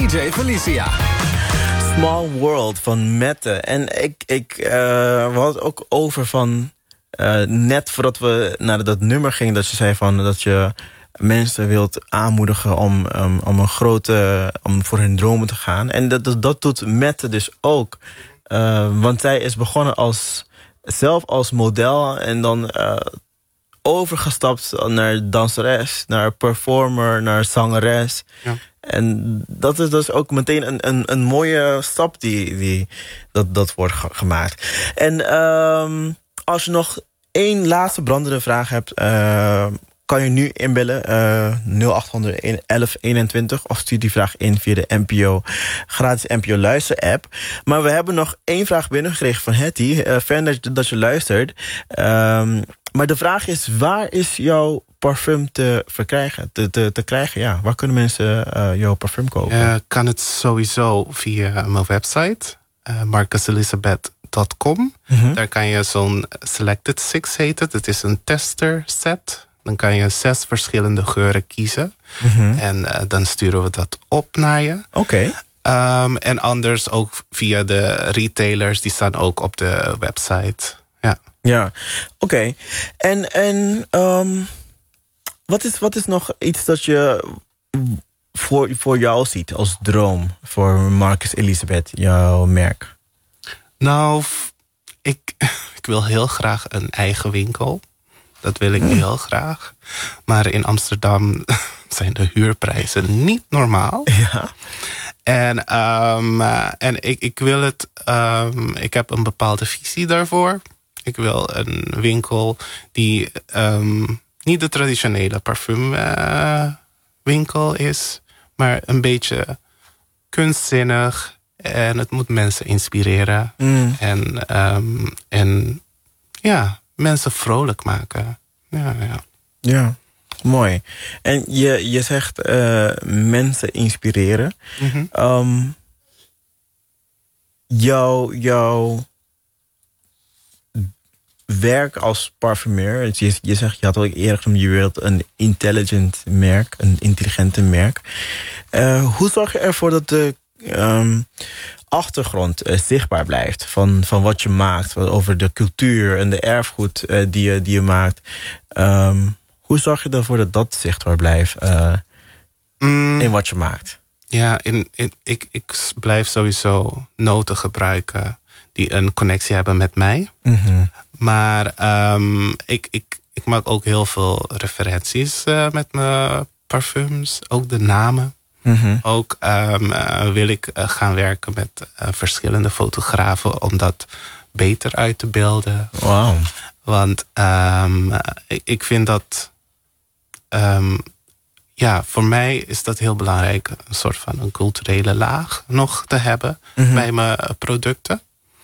DJ Felicia. Small World van Mette. En we hadden het ook over van... net voordat we naar dat nummer gingen... dat je zei van dat je mensen wilt aanmoedigen om voor hun dromen te gaan. En dat doet Mette dus ook. Want zij is begonnen zelf als model... en dan overgestapt naar danseres, naar performer, naar zangeres. Ja. En dat is dus ook meteen een mooie stap dat wordt gemaakt. En als je nog één laatste brandende vraag hebt... kan je nu inbellen 0800 1121 of stuur die vraag in via de NPO gratis NPO Luister app. Maar we hebben nog één vraag binnengekregen van Hetty. Fijn dat je luistert. Maar de vraag is, waar is jouw parfum te verkrijgen? Te krijgen, ja. Waar kunnen mensen jouw parfum kopen? Kan het sowieso via mijn website, marcuselizabeth.com. Mm-hmm. Daar kan je zo'n Selected 6 heet het. Het is een tester set. Dan kan je 6 verschillende geuren kiezen. Mm-hmm. En dan sturen we dat op naar je. Oké. En anders ook via de retailers. Die staan ook op de website. Ja. Ja, oké. En wat is nog iets dat je voor jou ziet als droom voor Marcus Elizabeth, jouw merk? Nou, ik wil heel graag een eigen winkel. Dat wil ik heel graag. Maar in Amsterdam zijn de huurprijzen niet normaal. Ja. En ik wil het... ik heb een bepaalde visie daarvoor. Ik wil een winkel die niet de traditionele parfumwinkel is, maar een beetje kunstzinnig. En het moet mensen inspireren. Mm. En ja, mensen vrolijk maken. Ja, mooi. En je zegt mensen inspireren. Mm-hmm. Jouw werk als parfumeur. Je zegt, je had al eerder genoemd, je wilt een intelligent merk, een intelligente merk. Hoe zorg je ervoor dat de achtergrond zichtbaar blijft van wat je maakt, over de cultuur en de erfgoed die je maakt? Hoe zorg je ervoor dat zichtbaar blijft in wat je maakt? Ja, ik blijf sowieso noten gebruiken die een connectie hebben met mij. Mm-hmm. Maar ik maak ook heel veel referenties met mijn parfums. Ook de namen. Mm-hmm. Ook wil ik gaan werken met verschillende fotografen om dat beter uit te beelden. Wow. Want ik vind dat... voor mij is dat heel belangrijk, een soort van een culturele laag nog te hebben, mm-hmm, bij mijn producten.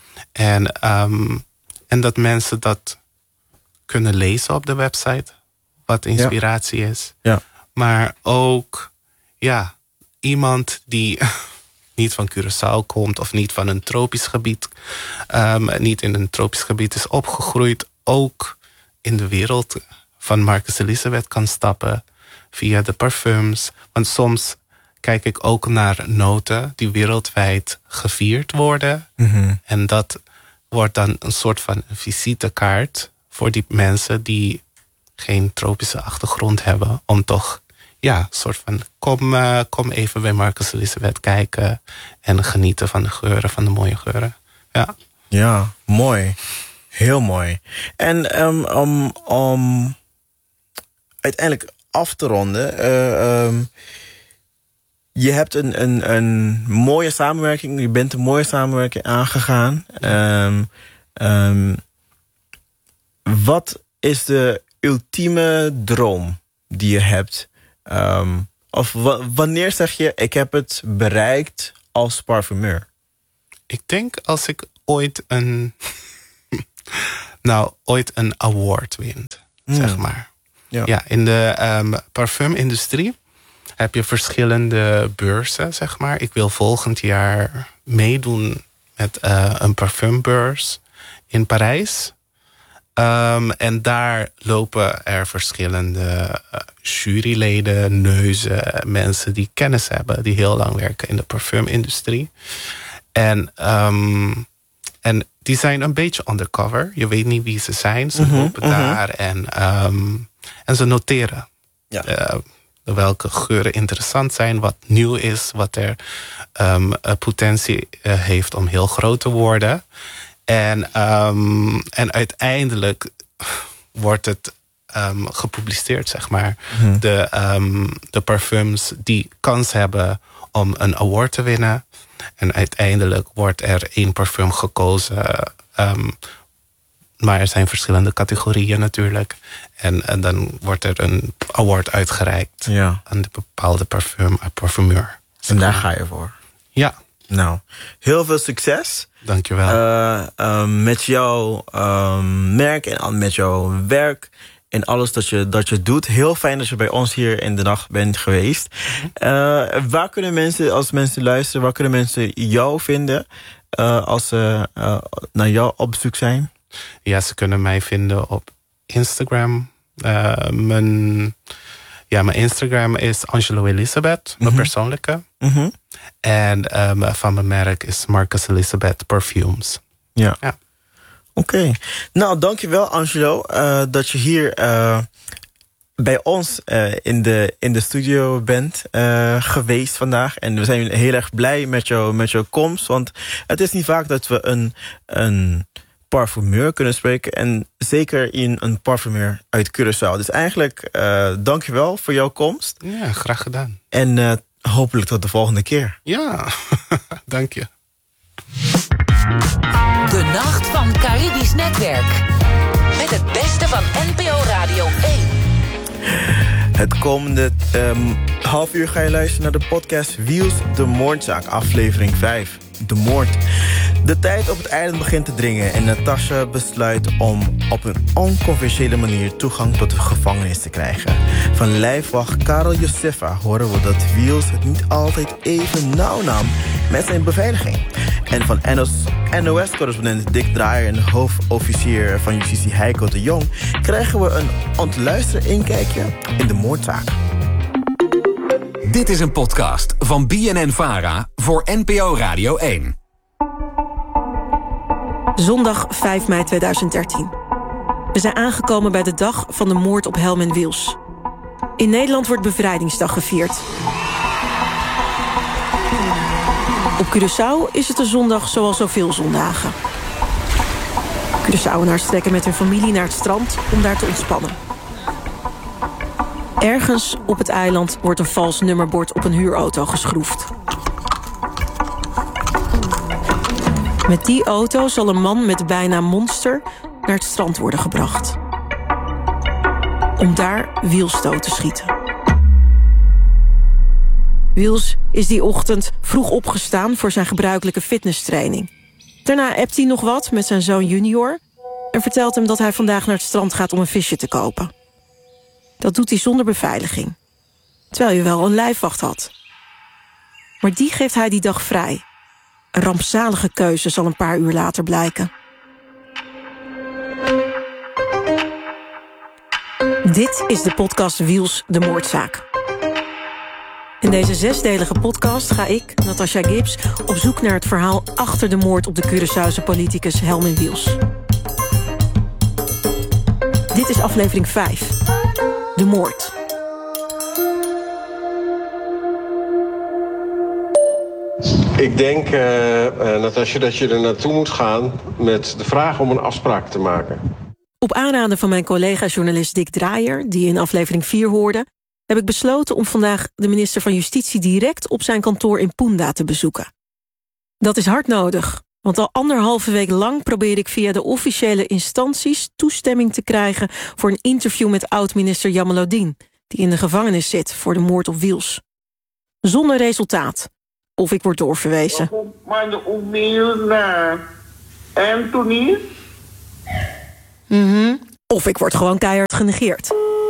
En dat mensen dat kunnen lezen op de website, wat inspiratie is. Ja. Maar ook iemand die niet van Curaçao komt of niet van een tropisch gebied, niet in een tropisch gebied is opgegroeid, ook in de wereld van Marcus Elizabeth kan stappen via de parfums. Want soms kijk ik ook naar noten die wereldwijd gevierd worden. Mm-hmm. En dat wordt dan een soort van visitekaart voor die mensen die geen tropische achtergrond hebben. Om toch, een soort van, kom even bij Marcus Elizabeth kijken en genieten van de geuren, van de mooie geuren. Ja, ja, mooi. Heel mooi. En om uiteindelijk af te ronden, je hebt een mooie samenwerking. Je bent een mooie samenwerking aangegaan. Wat is de ultieme droom die je hebt? Of wanneer zeg je, ik heb het bereikt als parfumeur? Ik denk als ik ooit een award win, zeg maar. Ja, in de parfumindustrie heb je verschillende beurzen, zeg maar. Ik wil volgend jaar meedoen met een parfumbeurs in Parijs. En daar lopen er verschillende juryleden, neuzen, mensen die kennis hebben, die heel lang werken in de parfumindustrie. En die zijn een beetje undercover. Je weet niet wie ze zijn. Ze lopen daar en ze noteren. Ja. Welke geuren interessant zijn, wat nieuw is, wat er potentie heeft om heel groot te worden. En uiteindelijk wordt het gepubliceerd, zeg maar. De parfums die kans hebben om een award te winnen. En uiteindelijk wordt er 1 parfum gekozen. Maar er zijn verschillende categorieën natuurlijk. En dan wordt er een award uitgereikt aan de bepaalde parfumeur. En daar ga je voor? Ja. Nou, heel veel succes. Dankjewel. Met jouw merk en met jouw werk en alles dat je doet. Heel fijn dat je bij ons hier in de nacht bent geweest. Waar kunnen mensen, als mensen luisteren, waar kunnen mensen jou vinden als ze naar jou op zoek zijn? Ja, ze kunnen mij vinden op Instagram. Mijn Instagram is Angelo Elisabeth, mijn persoonlijke. En van mijn merk is Marcus Elizabeth Perfumes. Ja. Oké. Nou, dankjewel Angelo dat je hier bij ons in de studio bent geweest vandaag. En we zijn heel erg blij met jouw komst. Want het is niet vaak dat we een parfumeur kunnen spreken. En zeker in een parfumeur uit Curaçao. Dus eigenlijk dankjewel voor jouw komst. Ja, graag gedaan. En hopelijk tot de volgende keer. Ja, dank je. De Nacht van Caribisch Netwerk. Met het beste van NPO Radio 1. Het komende half uur ga je luisteren naar de podcast Wheels, de moordzaak, aflevering 5. De moord. De tijd op het eiland begint te dringen en Natasha besluit om op een onconventionele manier toegang tot de gevangenis te krijgen. Van lijfwacht Karel Josefa horen we dat Wheels het niet altijd even nauw nam met zijn beveiliging. En van NOS-correspondent Dick Draaier en hoofdofficier van Justitie Heiko de Jong krijgen we een ontluisterend inkijkje in de moordzaak. Dit is een podcast van BNN-Vara voor NPO Radio 1. Zondag 5 mei 2013. We zijn aangekomen bij de dag van de moord op Helman Wils. In Nederland wordt Bevrijdingsdag gevierd. Op Curaçao is het een zondag zoals zoveel zondagen. Curaçaoënaars trekken met hun familie naar het strand om daar te ontspannen. Ergens op het eiland wordt een vals nummerbord op een huurauto geschroefd. Met die auto zal een man met de bijnaam Monster naar het strand worden gebracht. Om daar Wils dood te schieten. Wils is die ochtend vroeg opgestaan voor zijn gebruikelijke fitnesstraining. Daarna appt hij nog wat met zijn zoon Junior en vertelt hem dat hij vandaag naar het strand gaat om een visje te kopen. Dat doet hij zonder beveiliging, terwijl je wel een lijfwacht had. Maar die geeft hij die dag vrij. Een rampzalige keuze zal een paar uur later blijken. Dit is de podcast Wils, de moordzaak. In deze 6-delige podcast ga ik, Natasha Gibbs, op zoek naar het verhaal achter de moord op de Curaçaose politicus Helman Wils. Dit is aflevering 5. De moord. Ik denk, Natasja, dat je er naartoe moet gaan met de vraag om een afspraak te maken. Op aanraden van mijn collega-journalist Dick Draaier, die in aflevering 4 hoorde, heb ik besloten om vandaag de minister van Justitie direct op zijn kantoor in Punda te bezoeken. Dat is hard nodig, want al 1,5 week lang probeerde ik via de officiële instanties toestemming te krijgen voor een interview met oud-minister Jamaluddin, die in de gevangenis zit voor de moord op Wils. Zonder resultaat. Of ik word doorverwezen. Anthony? Of ik word gewoon keihard genegeerd.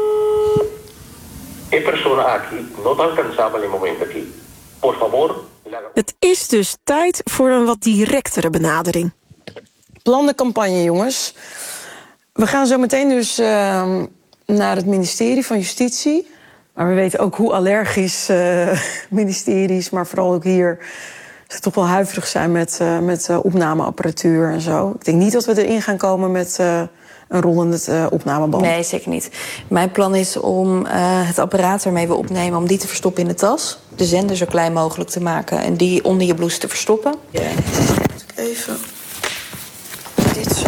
Het is dus tijd voor een wat directere benadering. Landencampagne, jongens. We gaan zo meteen dus naar het ministerie van Justitie. Maar we weten ook hoe allergisch ministeries, maar vooral ook hier, ze toch wel huiverig zijn met opnameapparatuur en zo. Ik denk niet dat we erin gaan komen met een rollende opnameband. Nee, zeker niet. Mijn plan is om het apparaat waarmee we opnemen, om die te verstoppen in de tas. De zender zo klein mogelijk te maken en die onder je blouse te verstoppen. Ja. Even dit zo.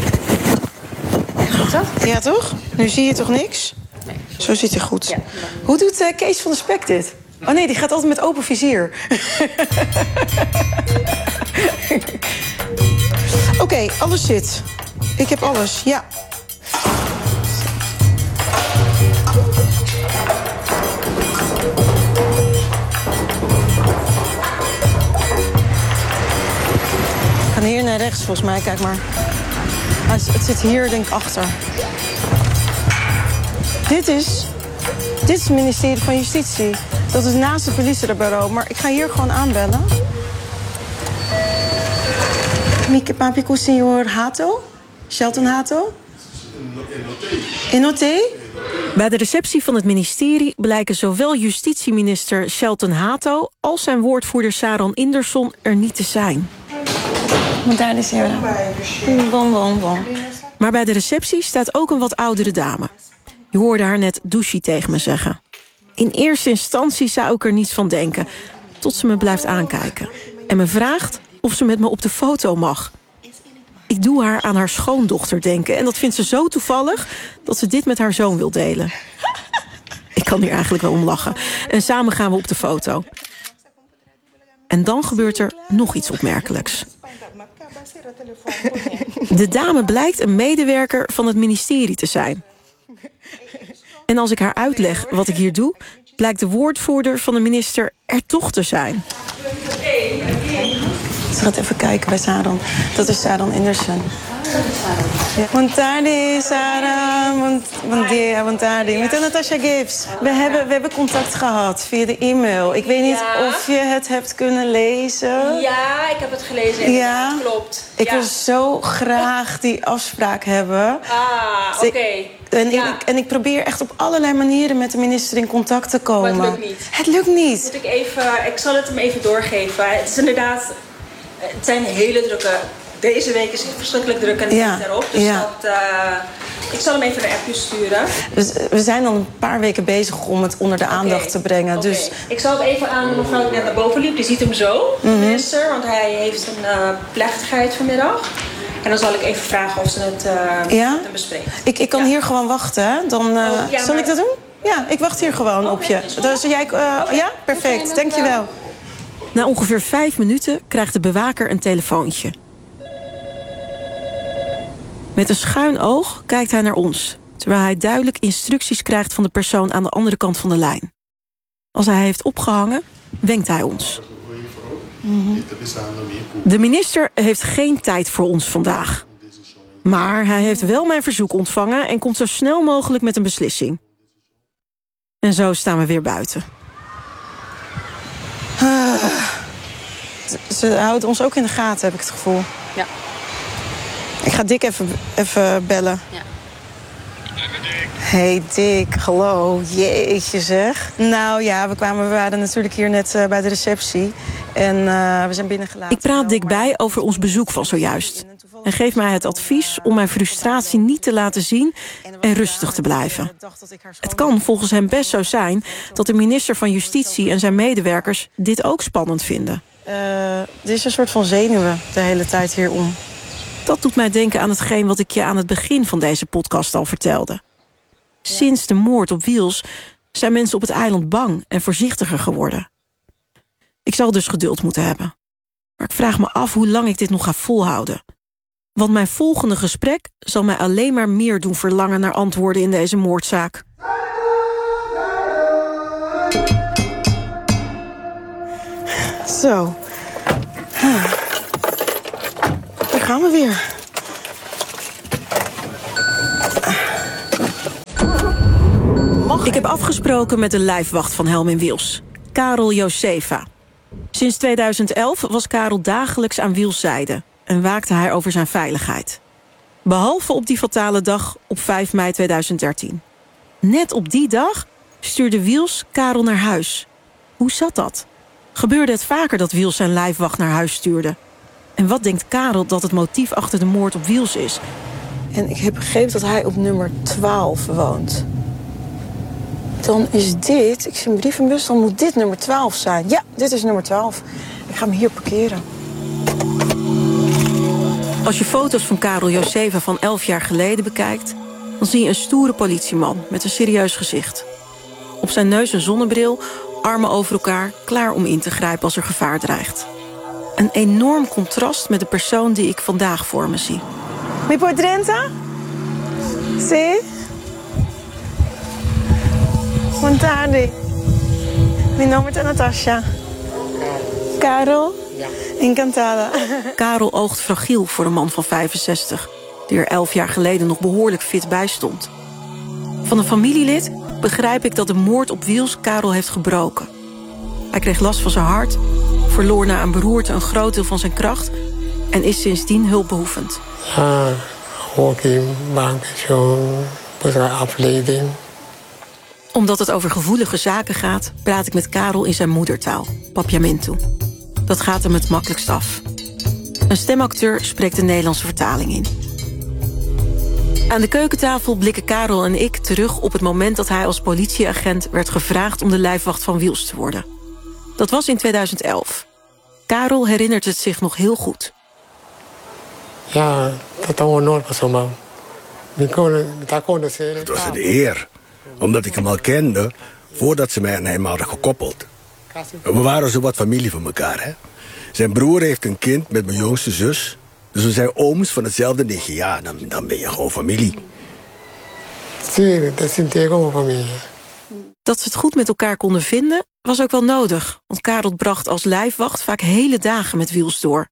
Goed dat? Ja, toch? Nu zie je toch niks? Nee. Zo zit hij goed. Ja. Hoe doet Kees van de Spek dit? Oh nee, die gaat altijd met open vizier. Oké, alles zit. Ik heb alles, ja. We gaan hier naar rechts, volgens mij. Kijk maar. Het zit hier, denk ik, achter. Dit is het ministerie van Justitie. Dat is naast het politiebureau. Maar ik ga hier gewoon aanbellen. Papi com senhor Hato? Shelton Hato? Enoté? Bij de receptie van het ministerie blijken zowel justitieminister Shelton Hato als zijn woordvoerder Saron Inderson er niet te zijn. Maar bij de receptie staat ook een wat oudere dame. Je hoorde haar net douche tegen me zeggen. In eerste instantie zou ik er niets van denken, tot ze me blijft aankijken. En me vraagt of ze met me op de foto mag. Ik doe haar aan haar schoondochter denken. En dat vindt ze zo toevallig dat ze dit met haar zoon wil delen. Ik kan hier eigenlijk wel om lachen. En samen gaan we op de foto. En dan gebeurt er nog iets opmerkelijks. De dame blijkt een medewerker van het ministerie te zijn. En als ik haar uitleg wat ik hier doe, blijkt de woordvoerder van de minister er toch te zijn. Ze gaat even kijken bij Saron. Dat is Saron Inderson. Montari, Sarah, Montari. Met Natasha Gibbs. We hebben contact gehad via de e-mail. Ik weet niet of je het hebt kunnen lezen. Ja, ik heb het gelezen. Ja, klopt. Ik wil zo graag die afspraak hebben. Ah, oké. En ik probeer echt op allerlei manieren met de minister in contact te komen. Maar het lukt niet. Het lukt niet. Ik zal het hem even doorgeven. Het is inderdaad, het zijn hele drukke. Deze week is het verschrikkelijk druk en het daarop. Dus ik zal hem even een appje sturen. Dus we zijn al een paar weken bezig om het onder de aandacht te brengen. Okay. Dus ik zal het even aan de mevrouw die net naar boven liep. Die ziet hem zo, de minister. Want hij heeft een plechtigheid vanmiddag. En dan zal ik even vragen of ze het bespreken. Ik kan hier gewoon wachten. Hè? Dan, zal ik dat doen? Ja, ik wacht hier gewoon op je. Dus jij, ja, perfect. Dankjewel. Na ongeveer 5 minuten krijgt de bewaker een telefoontje. Met een schuin oog kijkt hij naar ons, terwijl hij duidelijk instructies krijgt van de persoon aan de andere kant van de lijn. Als hij heeft opgehangen, wenkt hij ons. De minister heeft geen tijd voor ons vandaag. Maar hij heeft wel mijn verzoek ontvangen en komt zo snel mogelijk met een beslissing. En zo staan we weer buiten. Ze houden ons ook in de gaten, heb ik het gevoel. Ja. Ik ga Dick even bellen. Ja. Hey Dick, hallo. Jeetje zeg. Nou ja, we waren natuurlijk hier net bij de receptie. En we zijn binnengelaten. Ik praat Dick bij over ons bezoek van zojuist. En geef mij het advies om mijn frustratie niet te laten zien en rustig te blijven. Het kan volgens hem best zo zijn dat de minister van Justitie en zijn medewerkers dit ook spannend vinden. Er is een soort van zenuwen de hele tijd hierom. Dat doet mij denken aan hetgeen wat ik je aan het begin van deze podcast al vertelde. Sinds de moord op Wiels zijn mensen op het eiland bang en voorzichtiger geworden. Ik zal dus geduld moeten hebben. Maar ik vraag me af hoe lang ik dit nog ga volhouden. Want mijn volgende gesprek zal mij alleen maar meer doen verlangen naar antwoorden in deze moordzaak. Zo. Daar gaan we weer. Ik heb afgesproken met de lijfwacht van Helm in Wiels, Karel Josefa. Sinds 2011 was Karel dagelijks aan Wiels zijde en waakte hij over zijn veiligheid. Behalve op die fatale dag op 5 mei 2013. Net op die dag stuurde Wiels Karel naar huis. Hoe zat dat? Gebeurde het vaker dat Wiels zijn lijfwacht naar huis stuurde? En wat denkt Karel dat het motief achter de moord op Wiels is? En ik heb begrepen dat hij op nummer 12 woont. Dan is dit, ik zie een brievenbus, dan moet dit nummer 12 zijn. Ja, dit is nummer 12. Ik ga hem hier parkeren. Als je foto's van Karel Josefa van 11 jaar geleden bekijkt, dan zie je een stoere politieman met een serieus gezicht. Op zijn neus een zonnebril, armen over elkaar, klaar om in te grijpen als er gevaar dreigt. Een enorm contrast met de persoon die ik vandaag voor me zie. Mi puoi 30? Sì? Buon tardi. Mi nome è Natasha. Karel? Ja. Encantada. Karel oogt fragiel voor een man van 65... die er 11 jaar geleden nog behoorlijk fit bij stond. Van een familielid begrijp ik dat de moord op Wiels Karel heeft gebroken. Hij kreeg last van zijn hart, verloor na een beroerte een groot deel van zijn kracht en is sindsdien hulpbehoevend. Omdat het over gevoelige zaken gaat, praat ik met Karel in zijn moedertaal, Papiamento. Dat gaat hem het makkelijkst af. Een stemacteur spreekt de Nederlandse vertaling in. Aan de keukentafel blikken Karel en ik terug op het moment dat hij als politieagent werd gevraagd om de lijfwacht van Wiels te worden. Dat was in 2011. Karel herinnert het zich nog heel goed. Ja, dat was nooit zo. Het was een eer, omdat ik hem al kende voordat ze mij aan hem hadden gekoppeld. We waren zo wat familie van elkaar, hè. Zijn broer heeft een kind met mijn jongste zus. Dus we zijn ooms van hetzelfde nichtje. Ja, dan ben je gewoon familie. Dat ze het goed met elkaar konden vinden, was ook wel nodig. Want Karel bracht als lijfwacht vaak hele dagen met Wiels door.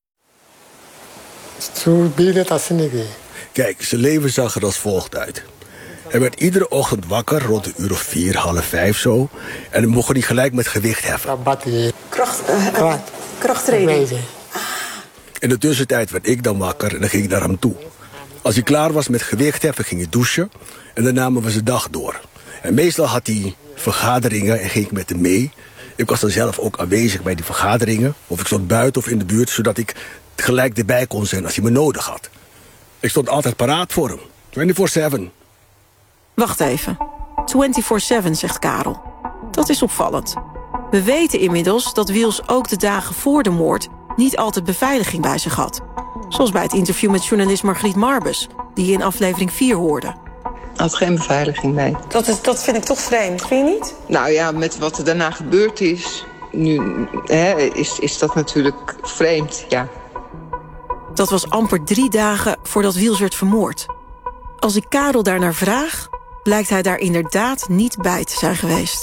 Kijk, zijn leven zag er als volgt uit. Hij werd iedere ochtend wakker, rond de uur of 4, half 5 zo. En dan mocht hij gelijk met gewicht heffen. Krachttraining. In de tussentijd werd ik dan wakker en dan ging ik naar hem toe. Als hij klaar was met gewicht heffen, ging hij douchen. En dan namen we zijn dag door. En meestal had hij vergaderingen en ging ik met hem mee. Ik was dan zelf ook aanwezig bij die vergaderingen. Of ik stond buiten of in de buurt, zodat ik gelijk erbij kon zijn als hij me nodig had. Ik stond altijd paraat voor hem. 24/7. Wacht even. 24/7, zegt Karel. Dat is opvallend. We weten inmiddels dat Wiels ook de dagen voor de moord niet altijd beveiliging bij zich had. Zoals bij het interview met journalist Margriet Marbus, die je in aflevering 4 hoorde. Had geen beveiliging, nee. Dat vind ik toch vreemd, vind je niet? Nou ja, met wat er daarna gebeurd is, nu is dat natuurlijk vreemd, ja. Dat was amper 3 dagen voordat Wiels werd vermoord. Als ik Karel daarnaar vraag, blijkt hij daar inderdaad niet bij te zijn geweest.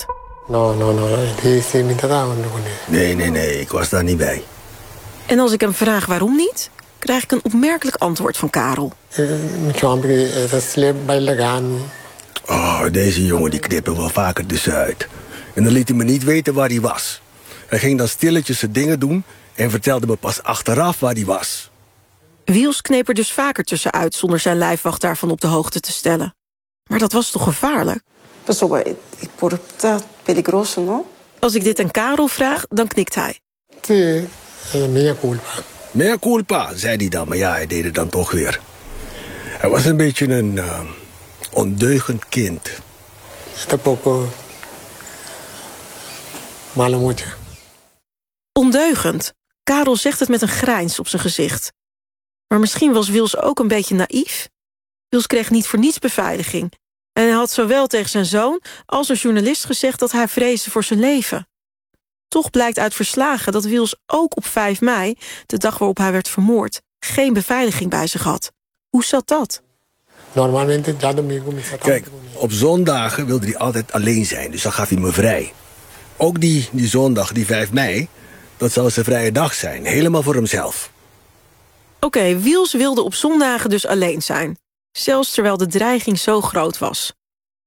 Nee, ik was daar niet bij. En als ik hem vraag waarom niet, krijg ik een opmerkelijk antwoord van Karel. Oh, deze jongen die knipt er wel vaker tussenuit. En dan liet hij me niet weten waar hij was. Hij ging dan stilletjes zijn dingen doen en vertelde me pas achteraf waar hij was. Wiels kneep er dus vaker tussenuit zonder zijn lijfwacht daarvan op de hoogte te stellen. Maar dat was toch gevaarlijk? Als ik dit aan Karel vraag, dan knikt hij. Mea culpa, zei hij dan, maar ja, hij deed het dan toch weer. Hij was een beetje een ondeugend kind. Ondeugend. Karel zegt het met een grijns op zijn gezicht. Maar misschien was Wiels ook een beetje naïef. Wiels kreeg niet voor niets beveiliging. En hij had zowel tegen zijn zoon als een journalist gezegd dat hij vreesde voor zijn leven. Toch blijkt uit verslagen dat Wiels ook op 5 mei, de dag waarop hij werd vermoord, geen beveiliging bij zich had. Hoe zat dat? Kijk, op zondagen wilde hij altijd alleen zijn, dus dan gaf hij me vrij. Ook die zondag, die 5 mei, dat zou zijn vrije dag zijn, helemaal voor hemzelf. Oké, Wiels wilde op zondagen dus alleen zijn. Zelfs terwijl de dreiging zo groot was.